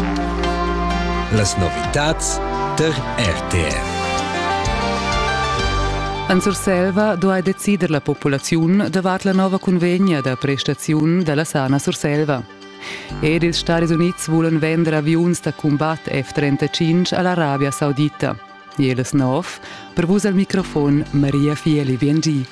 Las novitats der RTR. En Surselva doveva decidere la popolazione davart la nova convegna da prestazione della sana Surselva. Ed ils Stati Uniti volen vendere avions da combat F-35 all'Arabia Saudita. Jeles nov, per vos al microfon Maria Fieli VNG.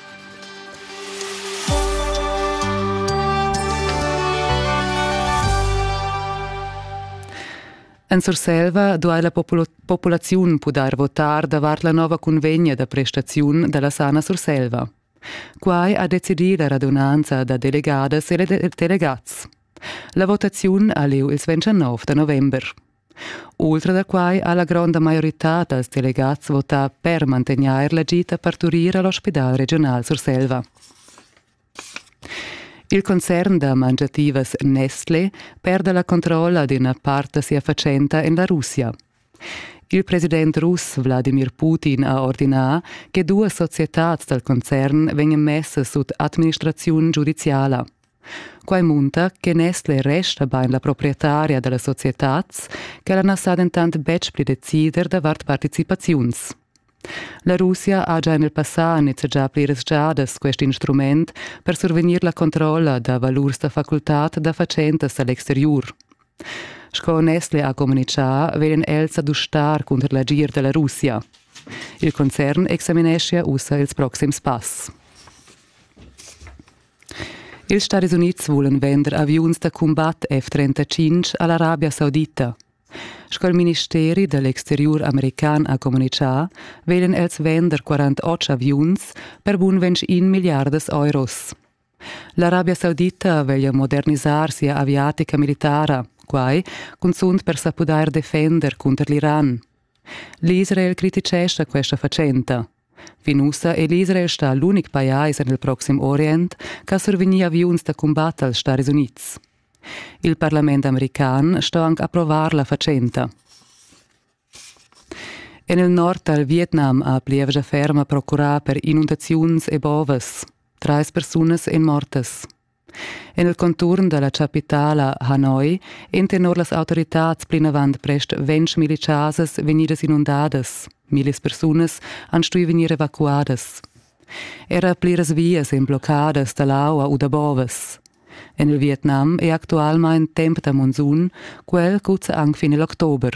En Surselva doveva la popolazione poter votare davart la nova convegna da prestazione della sana Surselva. Quai ha decidito la radunanza da delegades e delegats. La votazione ha lieu il 29 de november. Oltre da quai ha la grande maggiorità dels delegats votat per mantenere la gita parturire all'ospedale regionale Surselva. Il concern da mangiativas Nestlé perde la controlla di una parte sia facenta in la Russia. Il presidente russo Vladimir Putin ha ordinato che due società del concern vengano messe sotto amministrazione giudiziale. Quai munta che Nestlé resta ben la proprietaria della società che la nasada intant becpli decider davart participazions. La Russia ha già nel passato iniziato a aprire questo strumento per survenire la controlla da valurs da facoltà da facentes all'exterior. Sco Nestlé ha comunicato veden els adustar contro l'agir della Russia. Il concern examinesce usa ils proxims pass. Ils Stati Uniti volen vendere avions da combat F-35 all'Arabia Saudita. Sco il Ministeri dell'Exterior american ha comunicato, velen els vender 48 avions per bun 21 miliardes euros. L'Arabia Saudita veglia modernizzare sia aviatica militara, quai consund per sa poder defender contro l'Iran. L'Israel criticesce questa facenta. Finussa e l'Israel sta l'unic paese nel Proxim Orient che survegni avions da combat als Stati Uniti. Il Parlamento americano sta anche approvare la facenta. E nel nord del Vietnam ha plievgia ferma procurata per inundazioni e boves. 3 persone in mortes. E nel contorno della capitale Hanoi, intenor las autorità plinavant prest 20 miliciases venidas inundadas. 1000 personas han stui venir evacuadas. Era pliras vias in bloccades dall'aua o da boves. E nel Vietnam è attualmente tempo da monsun, quel cuzza anche fino all'ottober.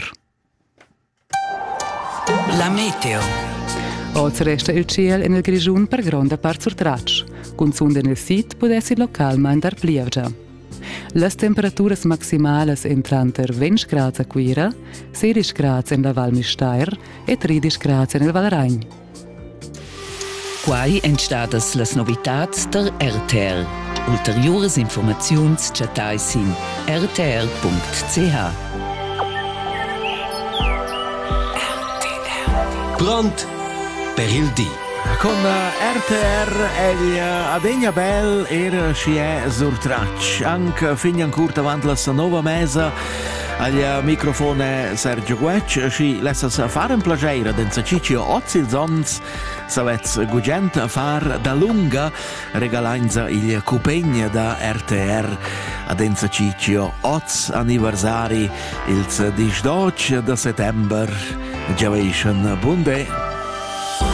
La meteo. Oggi resta il cielo nel grigiun per grande parte sur traccia. Consonde nel sit può essere localmente dar plievgia. Las temperaturas maximales entran ter 20 gradi a Quira, 16 gradi in la Val Mistair e 13 gradi nel Val Ragn. Quai entstadas las novitats der RTR. Ulteriores informaziuns chatai sin rtr.ch. Pront per il dì. Con RTR egli adegna bel era scie sur traccia. Anche fin ancora davanti la nuova mesa al microfone Sergio Guec si lascia fare un piacere denza ciccio oggi il zons savez gugent far da lunga regalanza il cupegna da RTR ad denza ciccio oggi anniversari il 18 de settembre. Giavation bunde.